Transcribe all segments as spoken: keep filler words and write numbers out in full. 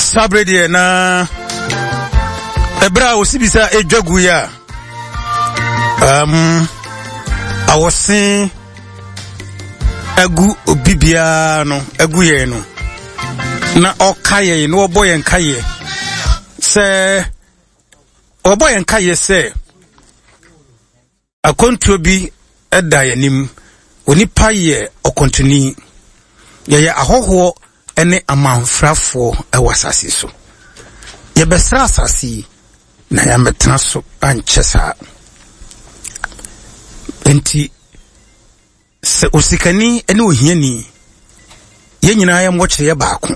sabrede na ebra osibisa edwagu ya um awosin agu obibia no agu ye no na okaye no oboye nkaye se oboye nkaye se akontuo bi eda yanim onipa ye okontuni ye ye ahoho ene amanfrafo ewasase so ye besra asasi na ya metna so anchesa enti se osikani ene ohiani ye nyina ya mwoche ye baako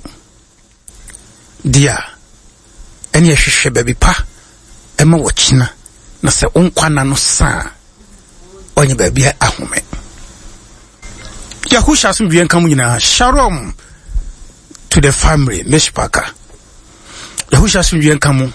dia ene ye hwehwe baby pa ema wochina na se onkwana no sa onye baby ahome Yahusha sum bien kamu nyina shalom to the family meshpaka Yahusha sum bien kamu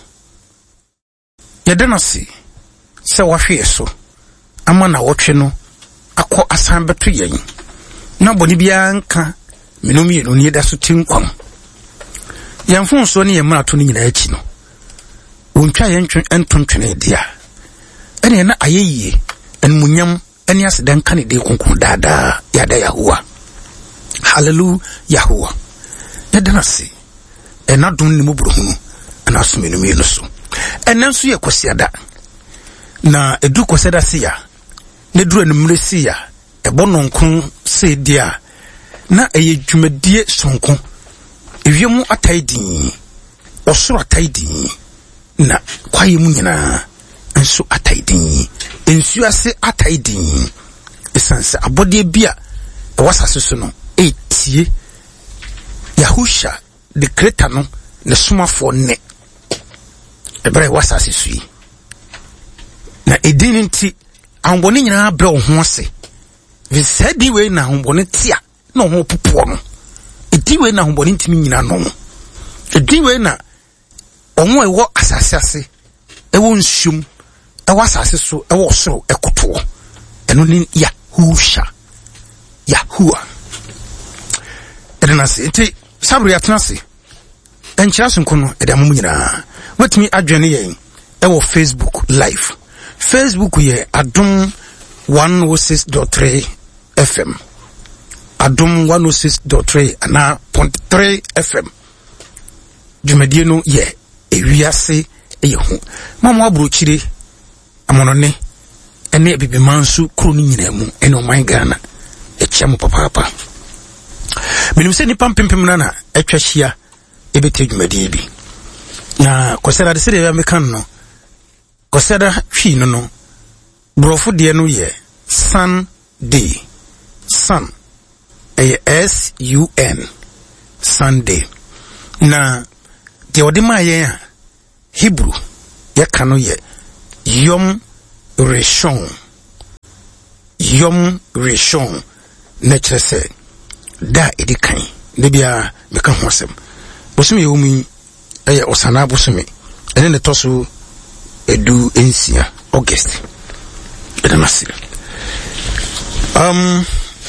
yedenasi se wahwe so ama na wotwe no akọ asan beto yen na boni bia nka menomi no ne da so tinkwam yamfon so ne yemra to ne nyina achi no wontwa yentwe entontwene dia ene na ayeye enmunyam ene asedan kan de konkon dada yada Yahuwa hallelujah Yahuwa yedenasi enadum ne mubrohunu ana asomenomi no so enanso ye kwasiada na edu kwasiada sia ne duru enumresi ya ebononkon se dia na eye dwumadie sonko ewiemu ataidin osoro ataidin na kwaye mu nyina enso ataidin ensu ase ataidin esanse abode bia ewasase so no etie Yahusha the creator no ne somafo ne ebre wasase so yi na edin nti amboni nyina bra wo ho ase we said di we na amboni tia no ho popo no edi we na amboni ntimi nyina no edi we na onwo ewo asase ase ewo nsum ewo asase so ewo soro ekoto eno ni Yahusha Yahuwa edenase enti sabru yatenase enchira sunkono edamum nyina watimi adwene yen ewo Facebook live Facebook ye Adum one oh six point three F M Adum one oh six point three ana point three F M Jumedie no ye ewiase eye ho mama abrochire amonone ene bibi mansu kro ni nyina mu ene o man Ghana echiam papa papa minim se ni pampempem na na etwahia ebete Jumedie bi na kosera de sere ya mekan no koseda hwi no no brofo de no ye Sunday sun e S U N Sunday na de odima ye a Hebrew ye kano ye Yom Rishon Yom Rishon na chese da edikan de bia meka hosem bosumi yumi eye osana bosumi ene ne toso edu ensia August edanasi um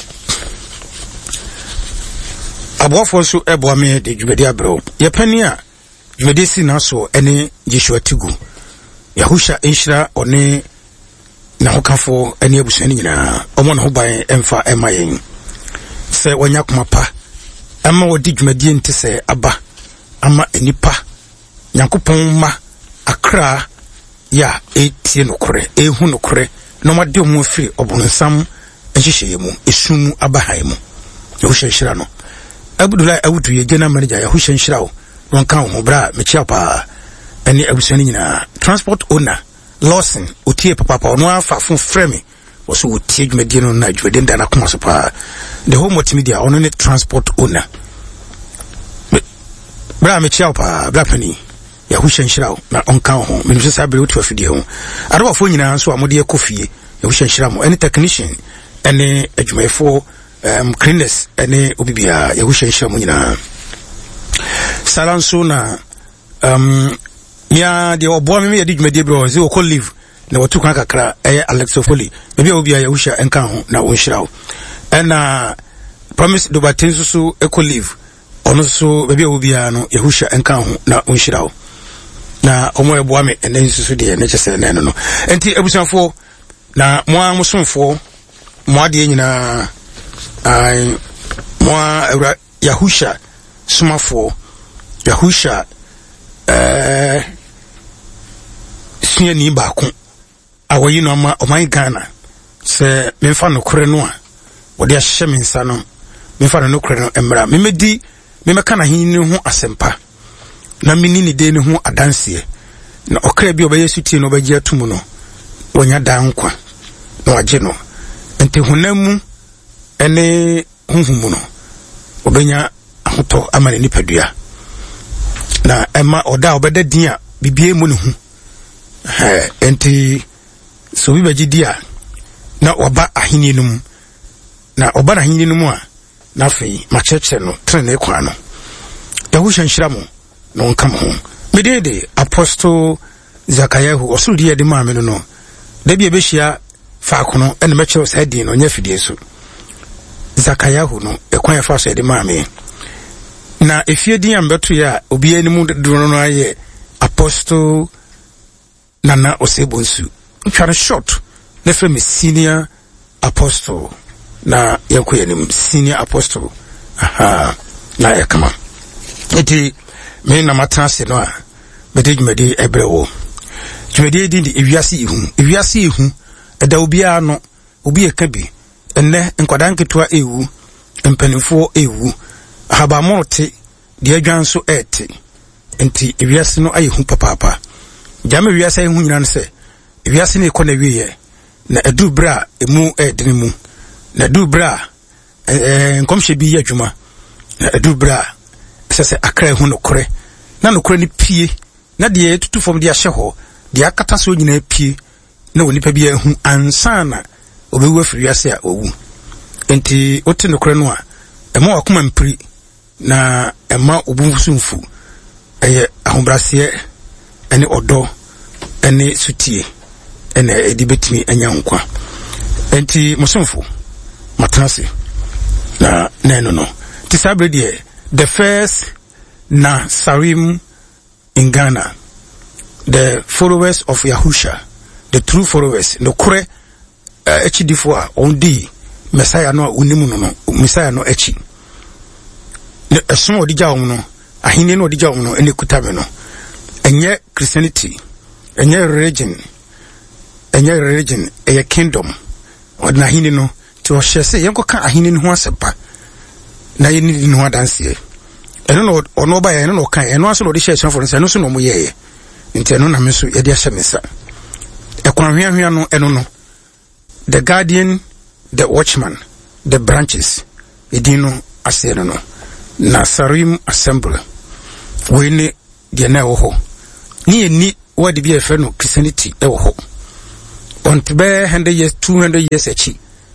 abofo so ebo ame de dwumedi abro ye pani a dwumedi si na so ene Joshua Tigu Yahusha enhira one na hokafo ene abusani nyina omo na ho ban emfa emayen se wanya komapa ama wodi dwumedi enti se aba ama enipa Yakopon ma akra ya etie nokore ehu nokore no made omo firi obonsam ehihye mu esumu abahan mu Yahusha nhira no Abdullah awudu ye gena manager Yahusha nhira wo non kan ho bra me chia pa eni abusani nyina transport owner Lawson otie papa pa no afa fun frame wo so otie dwumadi no na dwumadi nda na koma so pa the whole multimedia ono ne transport owner bra me chia pa bra pani Yahusha nhira na onka ho me nso sabre otu afidie ho araba fo nyina nso amode ekofie Yahusha nhira mo any technician any adwumayefo um cleaners any obibia Yahusha nhira mo nyina salanso na um mia de obo me me de dwumadi bro ze o live na watu kan kakra eh Alexofoli bibia obia Yahusha enka ho na onhira ho na promise do batenso so eco live ono so baabi a obia no Yahusha enka ho na onhyira wo na omo eboa me ene nsusu de ne kyese ne no no enti abusanfo na mo amosomfo mo ade nyina ai mo Yahusha sumafo Yahusha eh sunya ni baako awoyi no ma oman Ghana se memfa no kore no a wode ahye me nsa no memfa no kore no emra memedi memeka na hin ni ho asempa na mini ni de ni ho adanse na okra bi obaye sutie no obagie atumu no wonya dan kwa na waje no ente honamu ene hunhumu no obenya ahoto amane nipadua na ema oda obeda din a bibie mu ne hu eh enti so bi bagidi a na oba ahini num na oba na ahini num a na fei macheche no trene kwa no Yahusha nhyiramu no nkam ho medede apostle Zakayahu osudi ye de maame no no da bi ebehia fa akono ene mekyerɛ sa din no nya fidie so Zakayahu no ekwan ya fa so de maame na efie din ambeto ya obi animu do no aye apostle Nana Osebonsu utware short na from senior apostle na yakoyenim senior apostle aha na yakama eti me na matrase no a mede dwumade ebrewo dwumade di di ewiase ihu ewiase ihu eda obi a no obi eka bi enne nkwadan ketoa ewu mpanifo ewu ahabamote de adwanso ete enti ewiase no ayehu papapa jame wiase hu nyina nse wiase ne ekona wiye na edu bra emu edene mu na edu bra eh nkomhye bi ye adwuma na edu bra sese akra hu nokore na nokore ni pie na de tutu fom de ahye ho de akata so nyina pie na wonipa bi hu ansana obewu afiri wiase a owu enti ote nokore no a ema wakoma mpri na ema obunfusunfu eye ahombrase ene odo ene sutie ene edi betimi anya nkwa enti musomfo matrase na neno no tisabrede the first na Sarim in Ghana, the followers of Yahusha, the true followers no kure echi difo ondi Messiah no unimu no Messiah no echi ne esun odija no ahine no odija no ene kutame no enye Christianity enye religion enye religion eye kingdom odna ahine no ti o hyese yenko ka ahine no ho asepa na yeni di no adanse eno no ono ba ye no ka eno aso no de hyese for no so no mo ye nti eno na me so ye de ahye mesa ekwan hwehwe no eno no the guardian, the watchman, the branches edino asero no na Sarim assembly we ni de na wo ho ni eni wadi bi efe no Christianity e wo ho on to be one hundred years two hundred years echi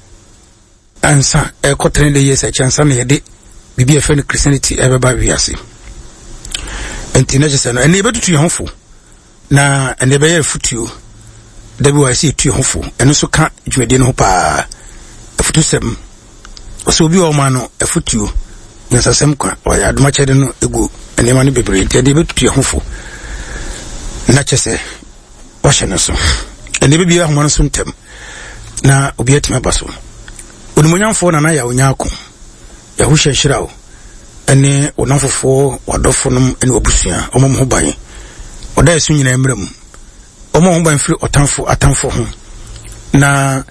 ansa e ko three hundred years echi ansa na ye de bibi efe no Christianity e be ba wiase enti na jese no eni be tutu yehofo na eni be ye futuo da bi wa si tu yehofo eno so ka dwede no pa afutusem so bi o ma no afutuo nyasasem kwa o ya aduma chede no egu eni ma no bebre enti de be tutu yehofo na chese washe no so eni be bi ahoma no so ntem na obi atima baso onimonyamfo na na ya onyako Yahusha nhyirawo ene onamfofo wadofo nom ene obusua omom ho ban oda esu nyina emrem omom ho ban firi otamfo atamfo ho na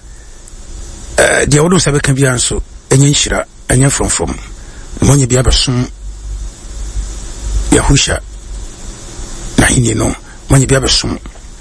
eh dia wodum sabe kan bia nso enye nhyira enye fromfrom monye bia besom Yahusha na hini no monye bia besom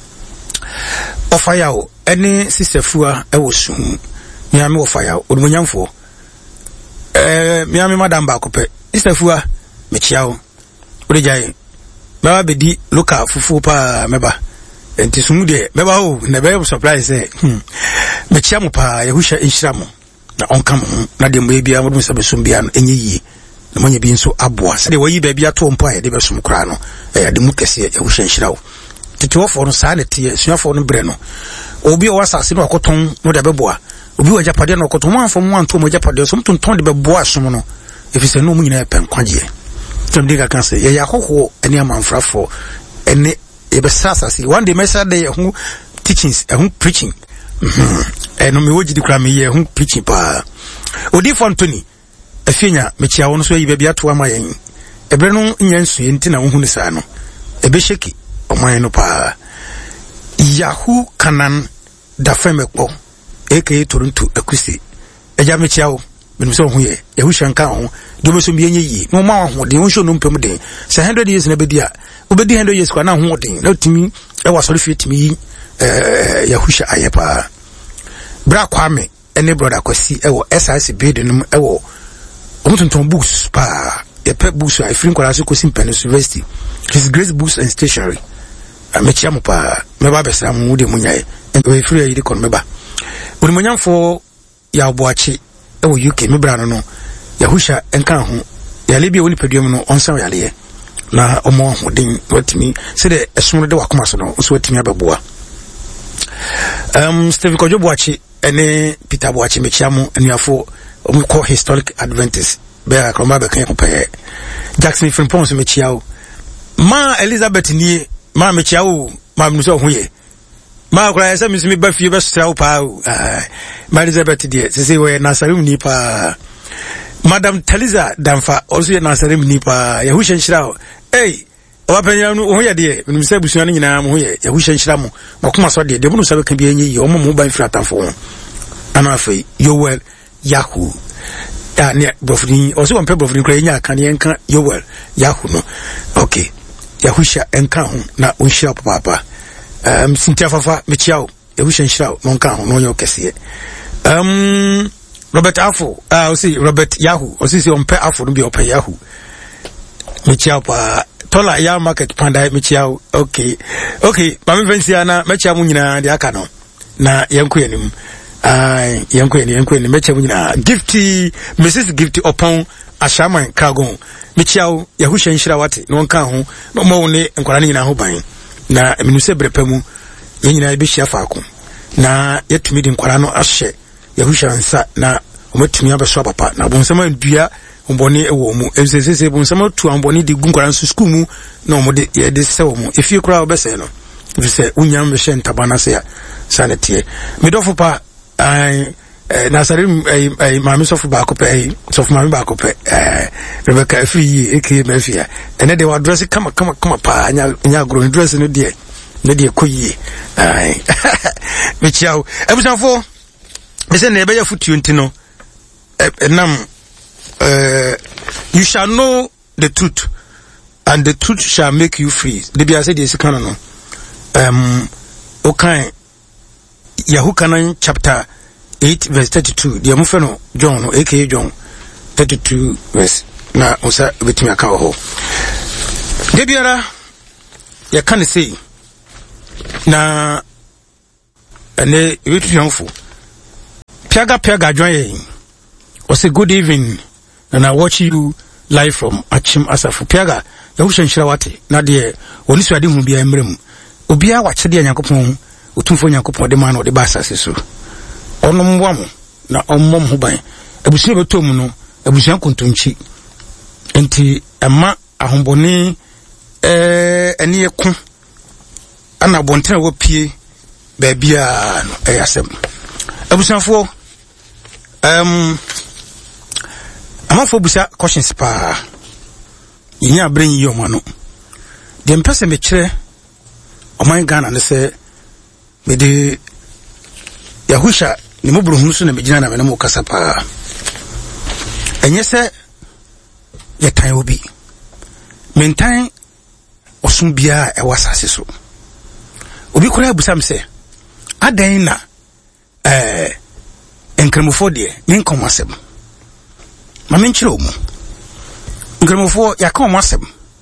ofayao ene sisefua ewosu nyame ofayao onimonyamfo eh miami madam ba kope isefua mechiawo odejai ba bedi loka fufu pa meba enti sumu de meba o na be surprise eh hmm mechiamu pa Yahusha inshiramu na onkam na de mbe bia modum sabe sum bia no enye yi na monye bi nso aboa se de wayi ba bia to mpo a de be sum kra no eh de mu kese Yahusha inshirawo titewofo no sa ne tie suafo no bre no obi o wasase no akoton no de beboa obi wa japade no akoton manfo mo anto mo japade so mtonton de beboa som no efise no mu nyina pen kwaje Tumdiga can say, ya ho, any amount for any ebesasa. One day, Messa day, who teachings, who preaching. And me would declare me here, who preaching pa. Odi Fontoni, a fina, Michia, on so you be at one my a Brenon Yansu, Intina Hunisano, a besheki, or mine pa. Yahoo Canan, da Femeko, aka Toronto, a Christy, a Jamichao. When we saw here, a wish and cow, do we some ye, no more, the ocean no permit, say hundred years in a bedia, over the hundred years, for now, wanting, not to me, I was sorry to me, Yahusha Ayapa. Bra Kwame, any brother could see, ewo, S I C bid in ewo, Omuton books, pa, a pet books, I think, I could see Pennis University, his great books and stationery. I met Yamupa, Mababa Sam Woody Munya, and we free a conmeba. When Munyan for Yabuachi, ewo U K, Mibrano, no, Yahusha and Kahu, Yalibi only pedium no on some yalia. Na omo hodin what me say the esmo de wakoma so no so watimi abeboa. Um Steve Kojo Boachi ene Peter Boachi mechiamu enuafo omo call historic Adventist be akroma be kan kopɛ Jackson Frimpong so mechiawo ma Elizabeth nie ma mechiawo ma mnu so hoye ma kura yesa misimi ba fie be srawo pa ma Elizabeth die se se we Nasarim ni pa Madam Taliza Damfa also Nasarim ni pa Yahusha Nshirawo hey Wapenya no hoye de mnu se busuan nyina mo hoye Yahusha Nshiramo makoma so de de mnu sabe kan bi enyi omo mo ban fira tamfo ana afei Yowel Yahoo ah ne brofini also one brofini kra nya kan yenka Yowel Yahoo no okay Yahusha enka ho na onhira papa um Cynthia Fafa mechiao Yahusha Nshirao no nka ho no nyo kese um Robert Afo ah uh, see Robert Yahoo o see ompe Afo no bi ope Yahoo mechiao pa Tola ya market panda mechiao okay okay mama fancy ana mechia mu nyina de aka no na yenko yanim ai yenko yanim yenko yanim mechia mu nyina gifty Missus Gifty upon Ashaman Kragon mechiao Yahusha Nshira wate no nka ho no mo ne nkwara nyina ho ban na minuse brepemu yenyina be hia faako na yetumi di nkwara no ahye Yahusha nsa na omatumi abeso papa na bonsama ndua omboni ewo mu emsesese bonsama tu amboni di gunkwara nso school mu na omode ye de sewo mu efie kura obese no efise unyam be hye ntabana se ya sanete midofo pa ai Nasarim ai mami sofu ba ko pe sofu mami ba ko pe eh Rebecca efie eke mafia ene de wa dress kama kama kama pa nya nya gro dress no de ne de koyi ai mechiao ebusanfo mese na ebe ya futu ntino enam Uh, you shall know the truth, and the truth shall make you free. The Bible said this kind of no. Um, okay. Yahoo Canon chapter eight verse thirty-two. The Amufeno John, aka John, thirty-two verse. Na osa betimi aka ho. The biara ya kan say na ene wetu yanfo. Piaga piaga join. O say good evening. And I watch you live from Achim Asafu Piaga. Yahusha Nshira wate na de oni so ade hu bia emrem. Obia wache de Yakopon, otumfo Yakopon de man o de basase so. Ono mbwam na ommom ho ban. Abusia betom no, abusia kontonchi. Enti ema ahomboni eh ene yeku. Ana bontena wo pie ba bia no eyasem. Abusiafo um ama fo busa questions pa yinya bring you mano dem pese me kire o man Ghana ne se me de Yahusha ni mobro hunu so na me gina na me na mo kasa pa enye se ye tan obi mentan osum bia e wasase so obi kura busa me se adan na eh enkremofo de me nkomasem Mama nchiro mu ngremofo yaka omasem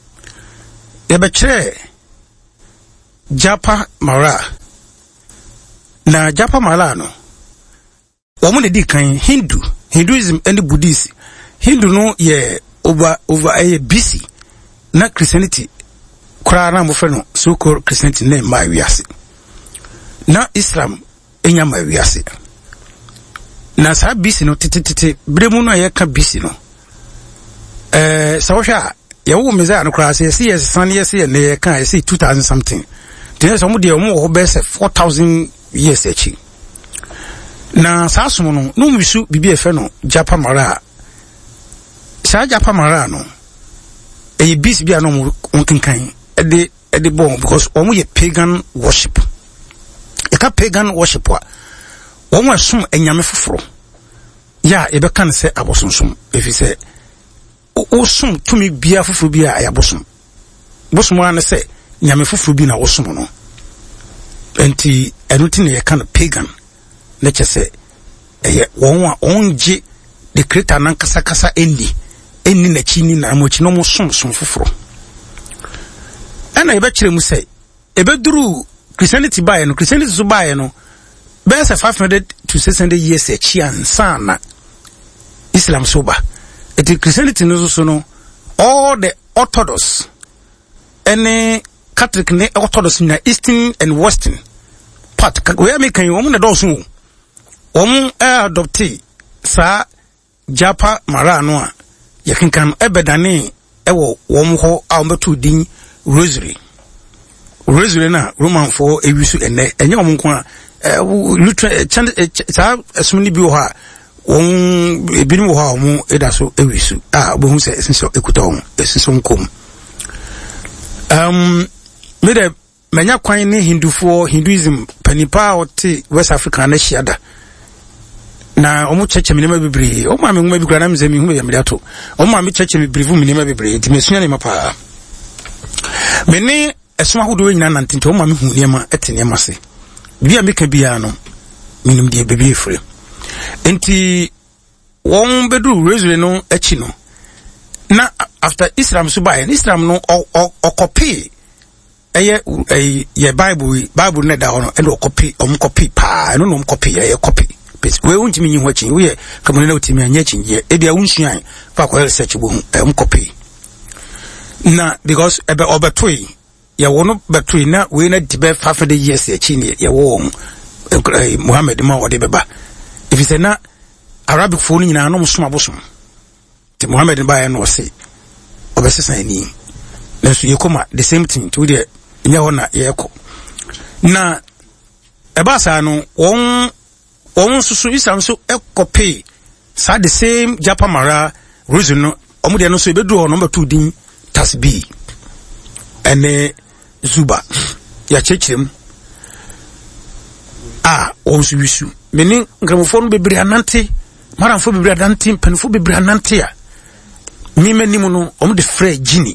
ye be kire Japa Mara na Japa Mara no wo mu ne di kan Hindu Hinduism and Buddhism Hindu no ye over over a B C na Christianity kura na mo fe no so called Christianity na ma wiase na Islam enya ma wiase na sa B C no titititi bremu no ye ka B C no eh sa wo hwa ya wo meza no kra say yes san yes ye ne kan say two thousand something then some de omo ho be say four thousand years echi na sasom no no misu bibi efe no Japa Mara sa Japa Mara no e bis bia no mo kinkan e de e de bon because omo ye pagan worship e ka pagan worship wa omo asum enyame foforo ya e be kan se abosonsom efi se o sum tumi bia foforo bia ya bosom bosom an se nyame foforo bi na wo som no enti enuti ne ye kan pagan na chese eye won wa onje the creator nan kasa kasa endi enni na chini na mochi no mo som som foforo ana ebe kire mu se ebe duru Christianity bae no Christianity so bae no be say five hundred to six hundred years e chi ansa na Islam so ba eti Christianity no so no all the Orthodox any Catholic ne Orthodox na Eastern and Western part we make kan wo na do so Omu e adopte sa Japa Mara no a yekenkan ebedane ewo wom ho a ombetu din rosary rosary na Roman for ewisu ene enye wom nko a lutra sa esumni bi wo ha won ebinu wo ha omu eda so ewisu a obo hu se esinso ekuta won esinso nkom um me de menya kwan ne Hindufo Hinduism panipa oti West Africa na shiada na omu cheche minima bibiri omu ame nguma bibiri na mze mi hume ya miliato omu ame cheche bibiri vu minima bibiri timesunya ni mapa mene esuma hudu nyina nantinti omu ame hu niema ete niema se bia meka bia no minum die bebi efre enti won bedu rosary no echi no na after Islam so bae Islam no o copy eye ye Bible Bible na da hono e do copy om copy pa no no copy ye copy we won't mean you watching we come on out me anya chinje e bia wunsuan fa ko research bo um copy na because ebe obetoi ye wono betoi na we na dibe five hundred years e chi ne ye wo Muhammad ma wode beba if you say na Arabic phone nyina no msoma bosom ti Muhammad ba ye no say obesesa ni na so ye koma the same thing to the nya hona ye ko na eba sa no won won susu Islam so e copy sa the same Japa Mara reason no omo de no so ebedu ho number two din tasbih ene zuba ya chechim ah won su wisu meni gramofon bebri anante maranfo bebri anante panfo bebri anante ya mi manimu no omo de free gini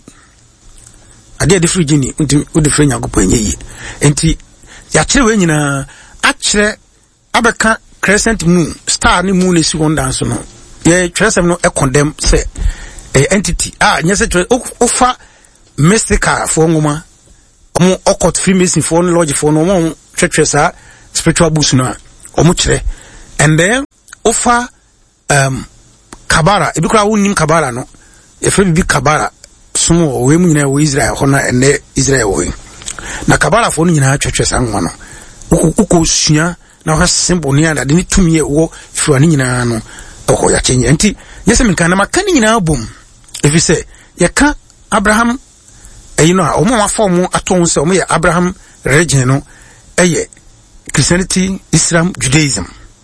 ade de free gini nti o de free nyagopo enye enti ya kire we nyina a kire abeka crescent moon star ni moon esi won dance no ye tresem no e condemn say a entity ah nyese ofa mystical for ngoma omo occult freemason for no lodge for no mo twetwesa spiritual books no omo kire and then ofa um kabara ebi kura wonim kabara no e fe bi kabara sumo we mu nyina wo Israel hona ene Israel wo na kabara for no nyina twetwesa ngoma no uko sua na ho simple ni ada de tumi e wo fura ni nyina no o ya chenye nti yese minka na maka ni nyina bom efi se ye ka Abraham e you know o mo afọ aton se o mo ye Abraham religion no eye Christianity, Islam, Judaism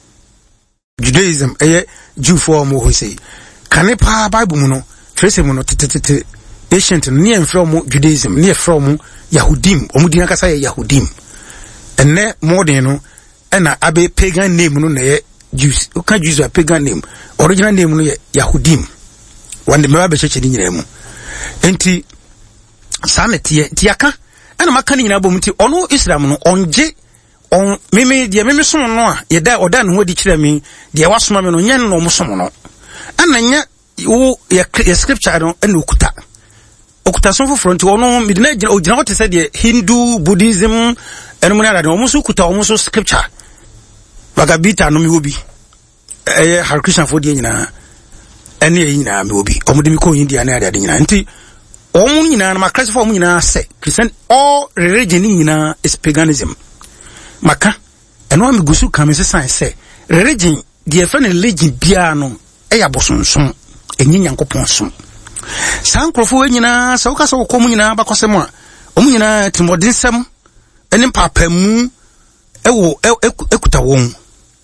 Judaism eye Jew for mo ho sei kane pa Bible mu no trace mu no tetetete ancient ni en from Judaism ni e from Yahudim o mu di akasa ye Yahudim ene modern no ena abe pagan name no na ye Jews o ka Jews a pagan name original name no ye Yahudim wande me ba cheche ni nyina mu enti sanete tiaka ena maka ni nyina bom ti ono Islam no onje on meme dia meme som no a ye da oda no hodi kire me dia wasoma me no nyen no mo som no ena nya wo ye scripture no ena okuta okuta so for front ono midina ogina what say the Hindu Buddhism eno mo na da no so okuta o so scripture bagabita no mi obi eh har Christian for die nyina ene ye nyina mi obi omudi mi ko India na ade nyina nti omu nyina na makrasi for omu nyina se Christian all religion nyina is paganism maka eno am gusu kamese science say religion die fa na religion bia no e ya bosonson enyi nyankopon so san krofo nyina sa woka sa wokom nyina bakosem a omu nyina timodensem ene papamu ewo ekuta won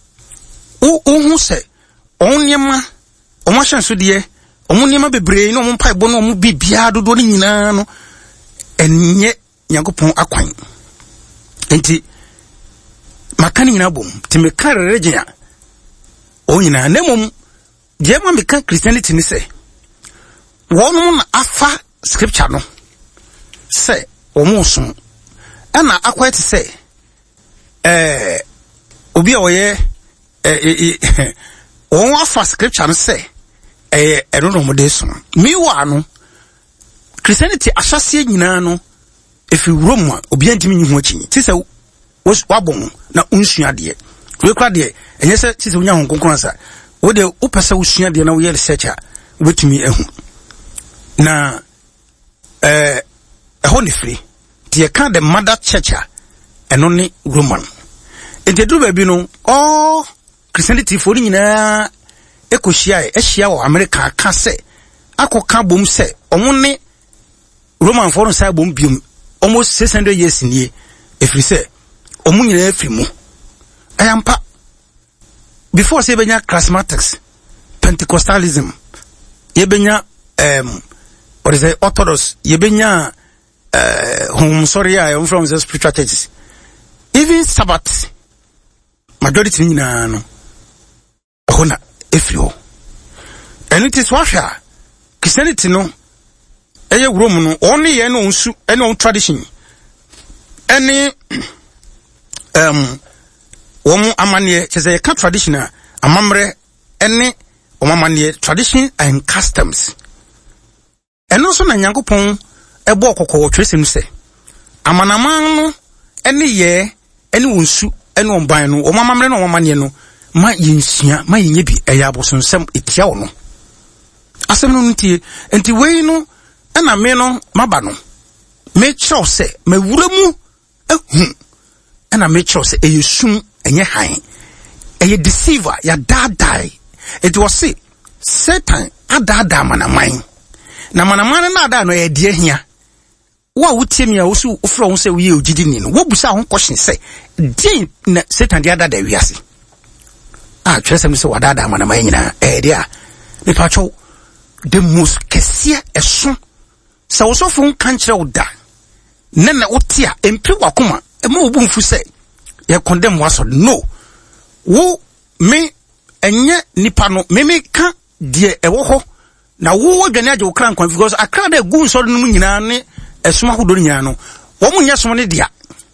o ohu se onyema omo hyanso de omo nyema bebre no omo mpaebo no omo bibia dodo ni nyina no enye Nyankopon akwan enti makani nyina bom timekare regina o nyina nemom de ma meka Christianity ni se wonu na afa scripture no se omo so ana akwete se eh obi a oye eh eh won afa scripture no se eh eno no mode so mi wa no Christianity ahyase nyina no efi Rome obi antimi nyi ho achi ti se wabon na unsua de we kwa de enye se ti se unya ho konkon sa wo de upesa usua de na wo ye researcher wetumi ehu na eh eho ni free ti ka the mother church eno ni Roman enti duru ba bi no oh Christianity for nyina ekohia e ehia wo America ka se akoka bom se omo ne Roman for say bom biom almost six hundred years in ye if we say omo nyina afri mu ayampa before say benya charismatics Pentecostalism yebenya um what is it Orthodox yebenya uh home sorry I am from the spiritual churches even Sabbath majority nyina no hona efrio and it is washa Christianity no eye Rome no only ye no nsu ene on tradition any um won amane cheze ka tradition a amamre ene omamane tradition and customs eno so na Nyankopon ebo okoko twesem se amanaman no ene ye ene wonsu ene onban no omamamre no omamane no ma yinsia ma yenye bi eye abosonsem etia wo no asem no ntie enti wei no na me no maba no me chiro se mawuramu ehu na me chiro se eyesum enye han eye deceiver ya dadai it was say Satan adada manaman na manaman na ada no ye de ahia wo wutiemi a wo su ofro wo se wo ye ogidi ni no wo busa ho question se din na Satan de adada wiase ah twese me se wadada manaman nyina eh dia me pacho the most kesia eso sa wo so fun kan kire wo da nana wotia empi wakoma e ma obu mfu se ye condemn waso no wo me enye nipa no me me ka de ewo ho na wo adwane age wo kran kwan because akra da gu nso no nyina ne esoma hodo nyina no wo mu nyesom ne dia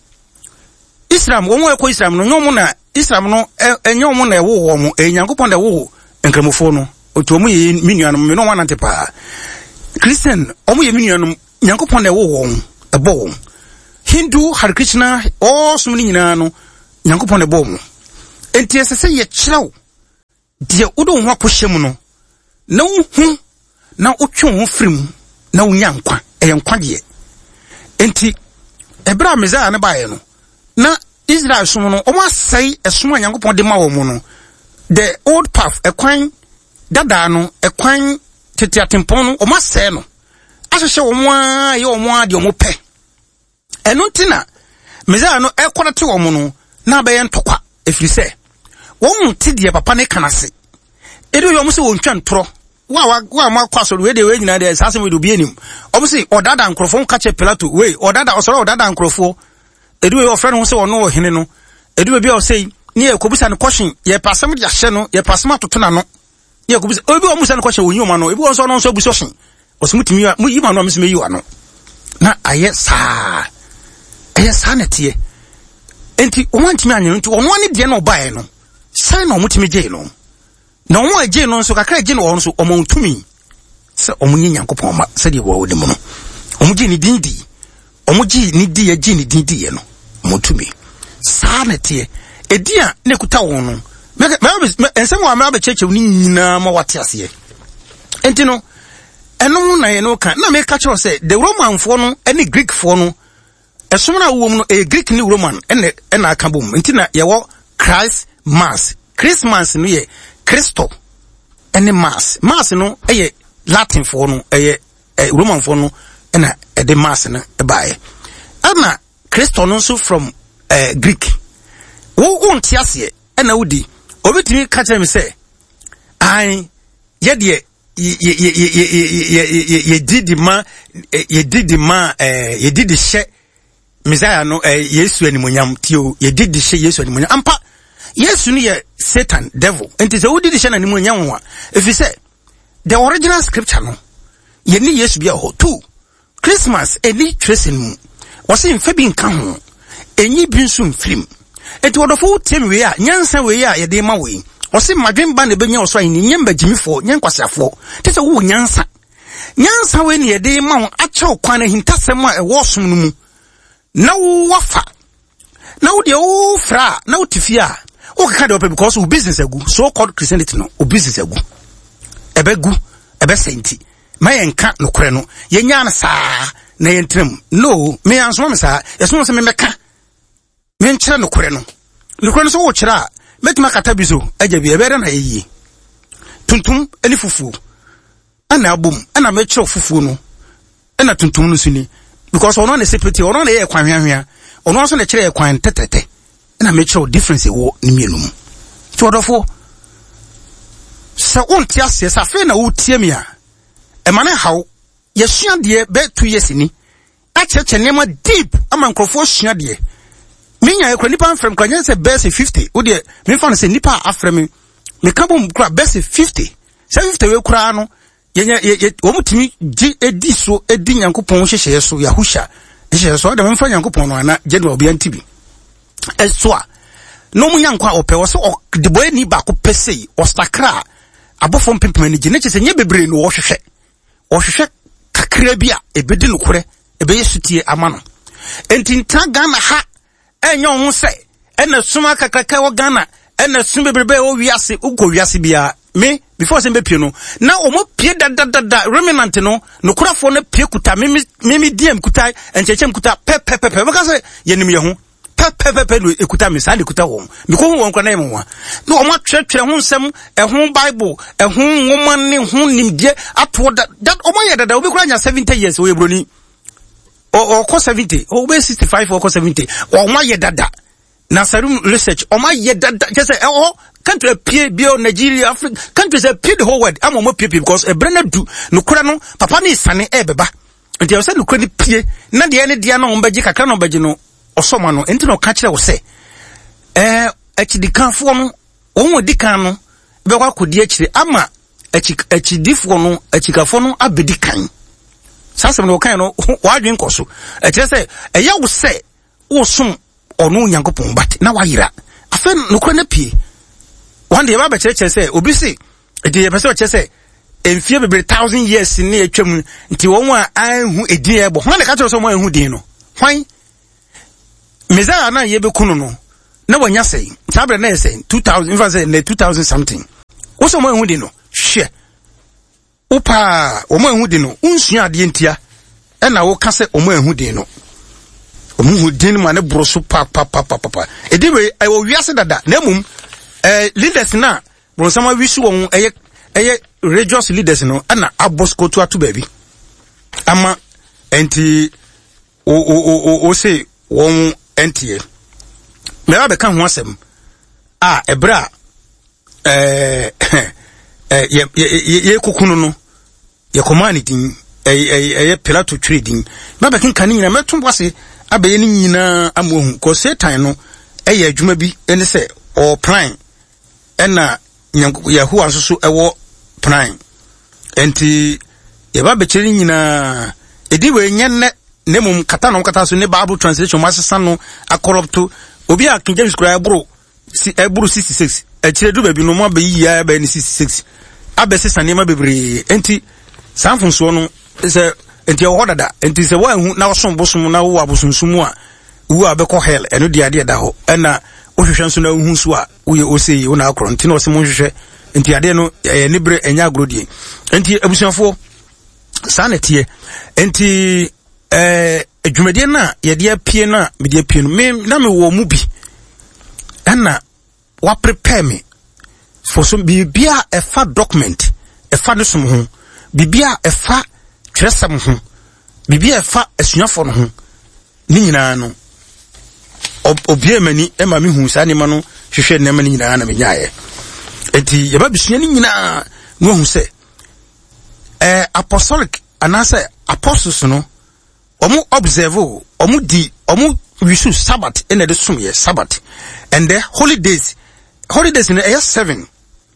Islam wo mu ekọ Islam no nyomo na Islam no enye wo na ewo wo mu enyankopon da wo enkramofo no otu omu ye minuanu me no wanante pa Christian omu ye minuanu nyankopon da wo wo ebo Hindu Hare Krishna o sumni nyina no nyankopon da bo mu enti esese ye kyerɛw de udo ho akohyem no na hu na otwe ho firim na unya nkwa eye nkwa de enti ebra meza na bae no na Israel som no o ma sai esom nyankopon de ma wo mu no the old path ekwan dada no ekwan tete atempon no o ma sai no ahwehwe wo mu a ye wo mu a de o mo pɛ eno ntina meza no ekorate wo mu no na ba ye ntokwa efiri sɛ won ti de papa ne kanase edu yo mo se won twa ntoro wa wa wa ma kwaso we de we nyina de sase we do bi enim o mo se odada nkrofo ka che Pilato we odada osoro odada nkrofo edu we ofre no se wono wo hene no edu bi o sei ni ekobisa ne question ye pasam de ahye no ye pasam atoto na no ye ekobisa obi o musa ne question wonyi o ma no ebi won so no so buso hye o se mutimi mu yi ma no amse meyi wa no na aye sa aye sa na tie enti o wantimi anyen enti ono ne de na obae no sai na omutimi je no na omo aje no nso kakra je no won so omo ntumi se omo nyi Nyankopon ma se de wo de mu no omo ji ni dindi omo ji ni di ya ji ni dindi ye no omo ntumi sa na tie edia ne kuta won no me me ensem wa me abecheche ni nyina ma wate ase enti no eno na ye no kan na me ka kiro se the Roman fo no any Greek fo no esom na wo mu no e Greek ni Roman ene ena aka bom enti na ye wo Christ Mass Christmas no ye Christo ene mass mass no eye Latin for no eh Roman for no and a de mass na buy. Ama Christo no so from uh, Greek. Wo won't yase and na wudi. Obetimi catch me say I ye de ye ye ye ye ye did the man ye did the man eh ye did the share Messiah no eh Yesu animonyam tio ye did the share Yesu animonyam ampa Yesu ni ye Satan devil enti se wodi the share animonyam wa if you say the original scripture no ye ni Yesu bia ho too Christmas any tracing mu was in Fabi nka ho enyi bi nso mfrim enti wodofo tem we a nyansa we a ye de ma we wose madwen ba ne benya oso ayi nyem bagimifo nyankwasiafo tese wo nyansa nyansa we ne ye de ma ho ache okwan na hintasem a ewo som no mu na wo wafa na wo de wo fra na wo tifi a wo kaka de because wo business agu so called Christianity no wo business agu ebegu ebe senti ma yenka no kore no yenya na saa na yentram no me anso me saa yeso se me meka me nkyere no kore no no kore no so wo kyere a metima kata bizo ajabi ebere na yeyi tuntum eli fufu ana abom ana mekyere fufu no ana tuntum no suni because ono na separate ono na ye kwan hwanhwa ono aso na kyere ye kwan tetete ana mekyere difference wo ni mienum chodofo sa onti ase sa fe na wo tie me a e mane haw ye sua de be two years ni a cheche nema deep ama nkrofo sua de minya e kwanipa amfrem kwanya se best fifty wo de me fa no se nipa afrem me kabom kura best fifty fifty we kura no ye wo mutimi gi edi so edi nyankopon hyehye so yahusha hyehye so de me fa nyankopon no ana je no obi antibi eso a no mu nyankwa opɛ wo so de boy ni ba ko pese o stakra abofo mpempem ni gine kyese nye bebre no wo hwehwɛ wo hwehwɛ kakra bi a ebedi no kore ebe yesutie amano entinta Ghana ha enyo ho se ena suma kakaka wo Ghana ena sum bebrebe wo wiase ugo wiase bia me before se mbepie no na omo pie dadadada remnant no no kurafo no pie kuta me me diem kuta enchechem kuta pepe pepe because yenim ye ho pepe pepe no ekuta me sa de kuta wo me ko won kwa na emo wa no omo twetwere ho nsem e ho bible e ho nwoma ne ho nimdie ato that omo ye dada obi kura nya seventy years wo ebroni o o ko seventy o be sixty-five o ko seventy o ma ye dada na serum research o ma ye dada just say o country pie bio Nigeria Africa countries a pie the whole world am o mo pie because e brena du no kura no papa ni sane e beba nti o say no kura ni pie na de ne de na o mbaji kakra no mbaji no osoma no enti no ka kire wo say eh achidikanfo no o di kan no be kwa kodi akire ama achidifo no achikafo no abedi kan sasem no kan no wadwen koso e kire say eye wo say wo som ono nyankopon bat na wayira afa no kura na pie one day ba be kire kire say obi si e de pese o kire say enfie bebre thousand years ni atwam nti won a anhu edin ebo hwan de ka kire so mo anhu din no hwan Messiah na ye be kunu no na wanya sei sabre na sei two thousand in fact na two thousand something wo so mo anhu din no hwe opa o mo anhu din no unsua ade ntia e na wo ka se o mo anhu din no o mo hu din ma ne broso pa pa pa pa pa e de we e wo wiase dada na mum eh leaders na bro sama wisu won eye eye religious leaders no ana abosko to atu baby ama enti o o o o say won entie me ba be kan ho asem a ebra eh eh ye ye kokunu no ye command din eh eh Pilato trading me ba kan kan nyina meto bose abaye ni nyina amohu ko Satan no eh adwuma bi ene se o plan ena Yahuwa so ewo plan enti ye ba be kyeri nyina edi we nyenne nemum kata no kata so ne Bible translation masesa no akorrupto obi a King James kura ebro si ebro sixty-six e kire du baby no mo ba yiya ba ni sixty-six abesesa ne ma bebre enti sanfonso no se enti o hodada enti se wa hu na osom bosom na wo abosonsumu a wo abekọ hell eno dia dia da ho ena ohwehwe nso na hu so a wo ye osei wo na akoro enti no se mo hwehwe enti ade no e nibre enya agrodie enti abusuafo sanetie enti eh adwumadie na ye de apie na me de apie no me na me wo mu bi ana wa prepare me for some bibia a fat document a fat some ho bibia efa tresem ho bibia efa asuafo no ho ni nyina no obie mani e ma me hu sa ne ma no hwehwe ne ma ni nyina na me nyaaye enti yeba bisua ni nyina no hu se eh apostolic anase apostles no omu observe omu di omu wisu Sabbath in the sum year Sabbath and the holidays holidays in the year seven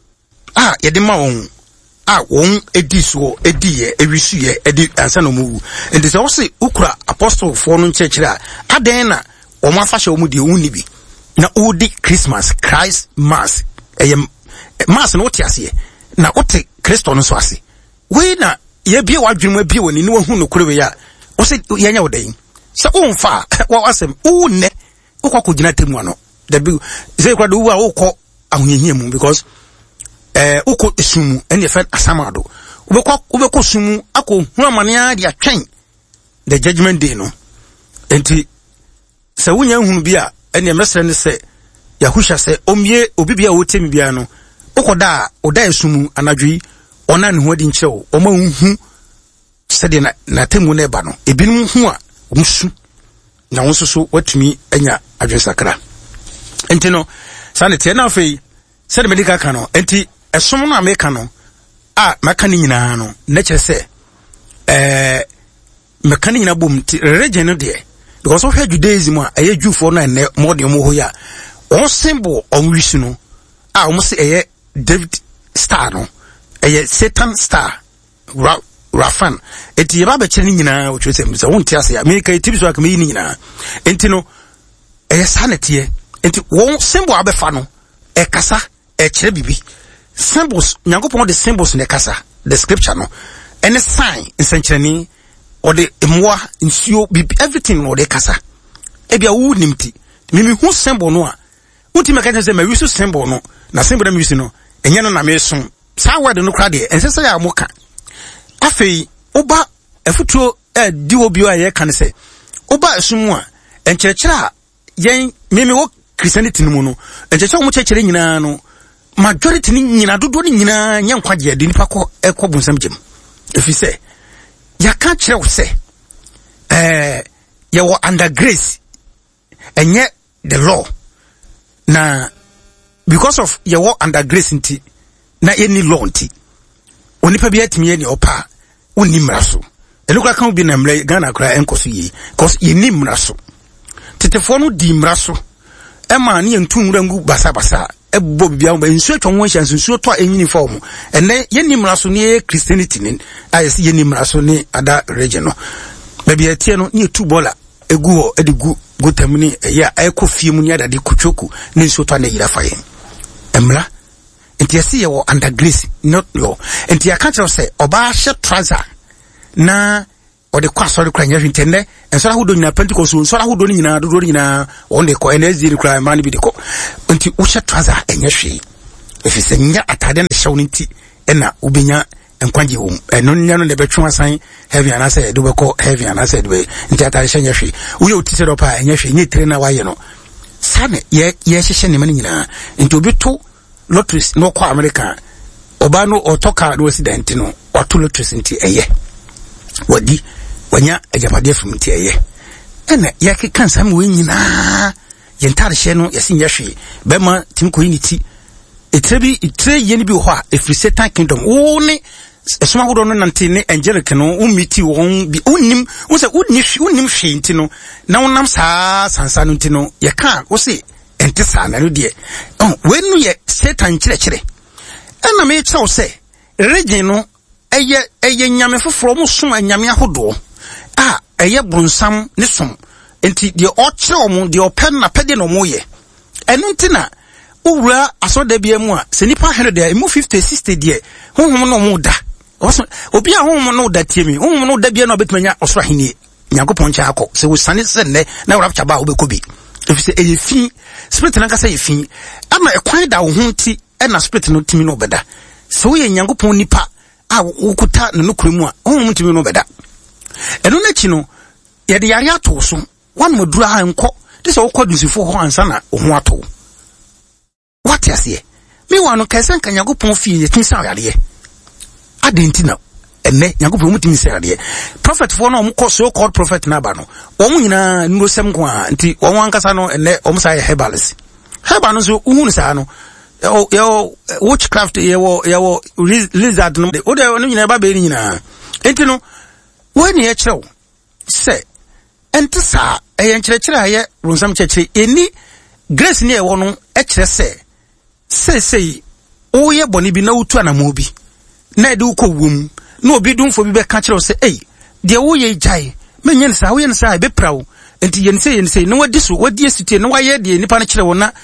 ah yedema won ah won edi so edi ye ewisu ye edi ansa no mu and this also ukura apostle for no church a aden na omu afahye omu di uni bi na odi Christmas Christ mass eh mass no tiase na ote Kristo no so ase we na ye bia wadwemu bia woni ne wahu no kure we ya o se yenya wodan sa unfa wa wasem une ukwa kugina temu ano the big say kwa do wa ukọ ahunhia mu because eh ukọ esumu ene fe asamado ubekọ ubekọ sumu akọ hu amane a dia twen the judgment day no enti sa wunya hunu bia ene mesre ne se yahusha se omie obibia wotemi bia no ukọ da oda esumu anadwi ona ne ho adi nkyerɛw ɔma hu sɛde na na temu ne ba no ebinum hu a musu na wonso so watumi anya adwensakra enti no sanete na afei sɛde medika ka no enti ɛsom no ameka no a maka ne nyinaa no na kyerɛ sɛ eh meka ne nyinaa bom ti region no de because of Judaism a ɛyɛ Jewfo no ene modern mo ho ya on symbol on wisu no a ɔmo se ɛyɛ David star no ɛyɛ Satan star Ra Rafan eti yeba be kyerɛ nyinaa o twese mse won tiase ya me kai tibi so aka me yi nyinaa enti no ɛyɛ sanete enti won symbol abefa no e kasa e kyerɛ bibi symbols Nyankopɔn de symbols ne kasa the scripture no any sign nsenkyerɛni or the emwa nsuo bibi everything no de kasa e bia wo nimti mimi hu symbol no a uti meka kyerɛ sɛ ma wisu symbol no na symbol na wisu no enye no na me so saa word no kra de ense sɛ ya moka afei oba afutuo eh di obi a ye kan se oba asum a enkyerɛkyerɛ a yen meme wo Christianity no mu no enkyerɛkyerɛ mo kyerɛkyerɛ nyinaa no majority ni nyina dodo ni nyinaa nya nkwaje de nipa kɔ ekɔ bunsam gyem efi sɛ ya ka kyerɛ wo sɛ eh ye wo under grace enye the law na because of ye wo under grace nti na any law nti onipa bi atimi ye ne opa woni mraso elukra kan bi na mra Ghana kra enkoso yi cause ye ni mraso tetefo no di mraso e ma ne entu ngu basa basa e bo bibia wo nsu atwa ho hyanso nsu to enyini form ene ye ni mraso ne Christianity ni ayesi ye ni mraso ne ada region no baby atie no ne tu bola egu ho e de gu gotamni e ya e ko fie mu ne ada de kotwoku ne nsu to na yira faye emra enti yesi ye wo under grace not law enti aka kyerɛ sɛ oba hye trouser na o de kwa sorry kra nya hwintene enso ahodo nyina Pentecost enso ahodo nyina dodo nyina on de ko enezi kra man bi de ko enti wo hye trouser enya hwe efi sɛ nya atade na hyew nti ɛna ubenya enkwanje wo eno nya no de betwe asan heavy anase de beko heavy anase de enti atade hye nya hwe wo ye otise do pa enya hwe nya tire na waye no sane ye ye hye ne man nyina enti obi to lotteries no kwa America oba no otoka no accident no oto lotteries nti eye wadi wanya ajabade fum nti eye ena yake kansa me nyina ye ntare hye no yesi nyehwe be ma tim ko unity etrebi etre ye ni bi ho a efri Satan kingdom wo ne esoma hodo no nante ne angelic no umiti won bi unim wo se unni unim hwe nti no na wonam saa sansa no nti no ye ka wo se ente saa na no de oh wenu ye Satan kyerɛkyerɛ ɛna me kyerɛw sɛ region no eye eye nyame foforo mo som anyame ahodo a eye bronsam ne som enti de ɔkyerɛw mo de ɔpɛ na pɛde no mo ye ɛno nti na owura asoda bia mu a sɛ nipa one hundred de mu fifty sixty de honhom no mo da obi a honhom no da tie mi honhom no da bia na obetumanya ɔsoro ahenie Nyankopɔn kya akɔ sɛ wo sane sɛ nnɛ na wo rapcha ba obɛkɔbi efise eyefi spirit na kasa yefi ama ekwan da wo ho nti na spirit no timi no beda so ye Nyankopɔn nipa a wokuta no nokuru mu a ho mu timi no beda eno na chi no ye de yare ato so wan moduru ha nkɔ de sɛ wokɔ dusifo ho ansa na ho ato what ase me wano kɛse nka Nyankopɔn fie ye tin sa yare adenti na ene Nyankopon mutimi se de prophet for no mo so called prophet na ba no omo nyina no sem ko a nti omo ankasa no ene omo sa ye herbalist herbal no so uhunu sa no yo yo witchcraft yo yo lizard no o de no nyina ba be nyina enti no when ye chew se enti sa e nkyere kyere aye ronsam kyekere eni grace ni e wo no e kyere se se se o ye boni bi na utu anamo bi na de uko wum na obi dumfo bi be ka kyere se eh de wo ye jai menye nsa wo ye nsa e be prawo enti ye nse ye nse no wadi so wadi asite no waye de nipa na kyere wo na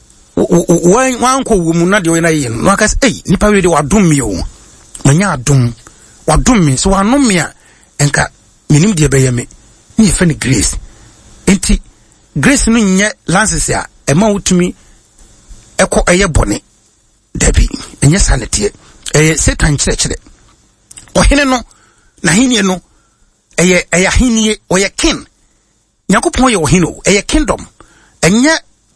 wan wan ko wum na de wo na ye no aka se eh nipa we de wadom mi o manya adom wadom mi so wanom mi a enka minim de be ye me ni fe ni grace enti grace no nye lances a e ma wutumi eko eye bone dabi enye sanete eye Satan kyere kyere ohene no na henie no eye eye henie oye king Nyankopon ye ohene o eye kingdom enye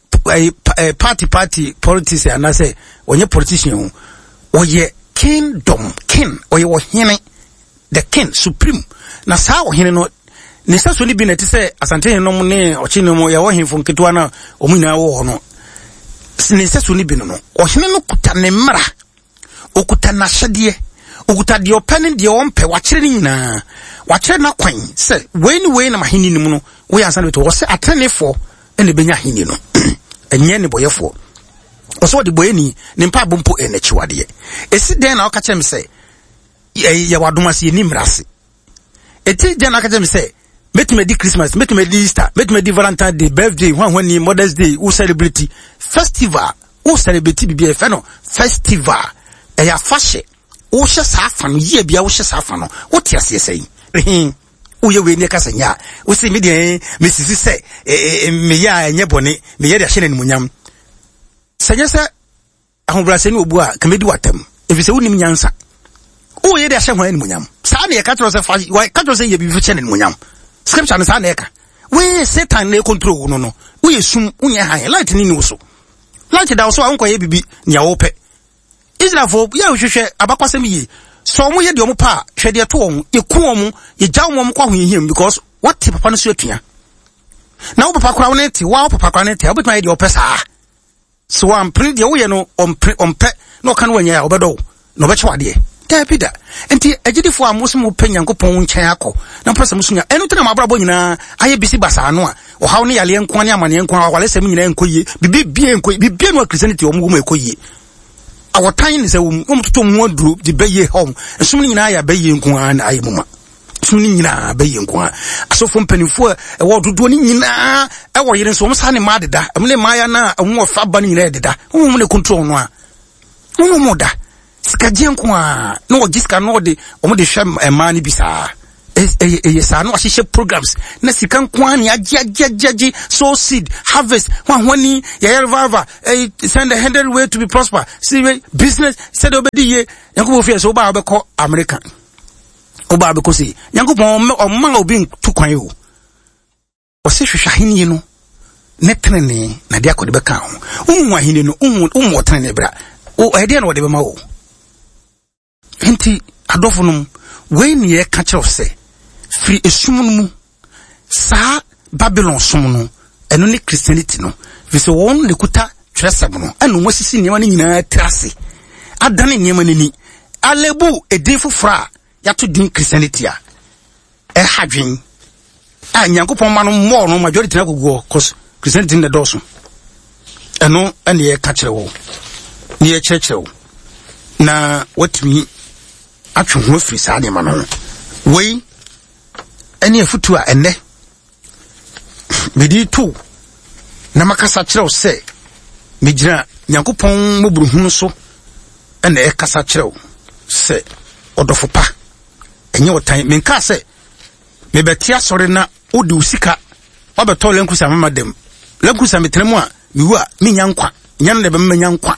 party party politics ana say onye politician oye kingdom king oye ohene the king supreme na sa ohene no ne saso ni bi na ti say asante no mo ne ochi no mo ye ohemfo nketewa na omuna wo ho no ne saso ni bi no ohene no kuta ne mra okuta na hyede okuta de opane de ompe wakyere nyina wakyere na kwan se we ni we na mahini ni mu no we ansa beto wo se atenefo ene benya hini no enye ne boyefo wo so de boyeni ne mpa bompo ene chiwade esi den na okache me se ye wadomase ni mrase eti den na okache me se metime di Christmas metime di Easter metime di Valentine Day birthday hwan hwan ni Mother's Day wo celebrity festival wo celebrity bibia fe no festival e ya fashe wo hye safa no ye bia wo hye safa no wo te ase sei ehin wo ye we ne kasa nya wo se me de me sisi se me ya enye bone me ye de hye ne munyam sanye se ahobrase ni obu a kamedi watam efi se wonim nyansa wo ye de hye hwan ne munyam sa na ye ka tro se fa ka tro se ye bi fi hye ne munyam scripture na sa na ye ka we Satan na control no no wo ye sum wo ye han light ni ni wo so light da wo so anko ye bibi nya wo pe Israel for ya hwehwe abakwasem yi so mo ye de omo pa hwede to on ye ku omo ye jaw omo kwa hohiem because what papa no so atua na wo papa kra wo neti wa wo papa kra neti obetuma ye de opesa so am pre de wo ye no on pre on pe no kan wanya ya obedo no be chwade da bida enti agidifo amosom pe Nyankopon nkyɛn akɔ na pesa musunya enu tena mabrabo nyina aye bisi basa no a o hawo ne yale nko ne amane nko awale sem nyina nkoye bibi bie nkoye bibi no Christianity omo go ekoye awotan ni se wo mo toto mo aduro de beye hom nsum nyina ya beye nko an aye muma nsum nyina beye nko an asofo mpanifo e wo dodo ni nyina e wo yire nso mo sa ne ma deda emle ma ya na mo fa ba ni nyina deda mo mo ne control no a mo mo da sika je nko a no giska no de o mo de hwe e ma ni bisa e e sa no ahye programs na sika nko an ya jajajaji so seed harvest wan wani ya revival send a hundred way to be prosper see business said obedi ye Nyankopon fi so ba obekọ America oba abekọ si Nyankopon o man obi tu kwan o o se hwehwa hini no ne trene na de akode beka ho umu ahini no umu umu trene bra o e de no de be ma o enti adofo no we ni e ka kire se free esum mu sa Babylon sum no eno ne Christianity no vise won ne kuta tresem no eno mo sisi niam ne nyina trase adane niam nani alebu edin fofra ya to din Christianity a e hadwen a Nyankopon ma no mo no majority na gogo cause Christianity ne doso eno ene ye ka kire wo ne ye church wo na watumi atwe ho free sa de ma no we ene afutu a enne medi tu na makasa kyerɛw sɛ megyina Nyankopɔn mobruhunu so ene e kasa kyerɛw sɛ ɔdɔfo pa enye wotan menka sɛ mebɛtia sɔre na odi usika ɔbɛtɔ lenkusa mama dem lenkusa metremu a miwu a menya nkwa nyan de be menya nkwa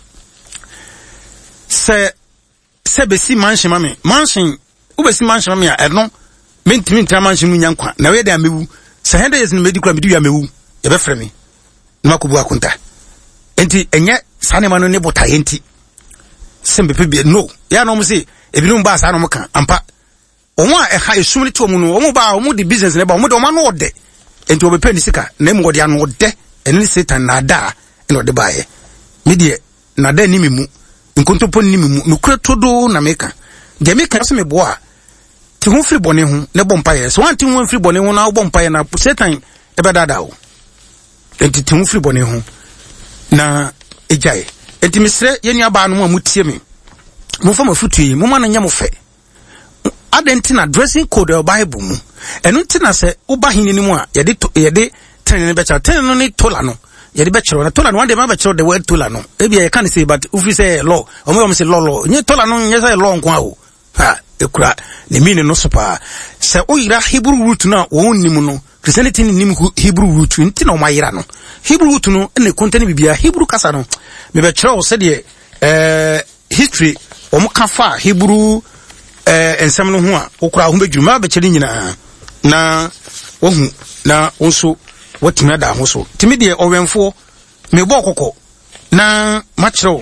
sɛ sɛ besi manhye mame manhye ubesi manhye mame a ɛno mentimi ntama nhyemu nyankwa na we da mewu se hende yes no medical mediu amewu ye be frɛ me na makobu akonta enti enye sane ma no ne bota enti sembe pe bi no ya no mo se ebinum ba sa no mo kan ampa omo a eha esum ne to mu no omo ba omo di business ne ba omo de omo no ode enti obepe ni sika na emu ode anu ode eni Satan na da eno ode baaye me de na da ni memu nkontopo ni memu no kura todo na meka de meka se me bo a ti hu free bone hu ne bompa ye so anti hu free bone hu na bompa ye na Satan e be dada o enti ti hu free bone hu na ejai enti misre ye ni aba no mu tie me mo fa mafutu yi mo ma na nya mo fe adentina dressing code of Bible mu enu ntina se uba hini ni mu a ye de ye de ten ne be cha ten no ni tola no ye de be chero na tola no one de ma be chero the word tola no e bi e kan say but ufi say law o me say law law nye tola no nye say law nko a o ha ekura ne meaning no so pa se o yira Hebrew root na wo nnim no Christianity ni nim Hebrew root ntina o ma yira no Hebrew root no ne content bibia Hebrew kasa no me be chero se de eh history o mo ka fa Hebrew eh ensem no ho a okura ho bedwuma ba kyere nyina na ohu na onso watima da ho so timi de owenfo me bo kokko na machero